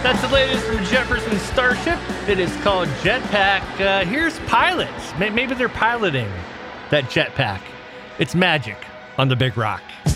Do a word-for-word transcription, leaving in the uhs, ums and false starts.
That's the latest from Jefferson Starship. It is called Jetpack. Uh, here's pilots. Maybe they're piloting that jetpack. It's Magic on the Big Rock.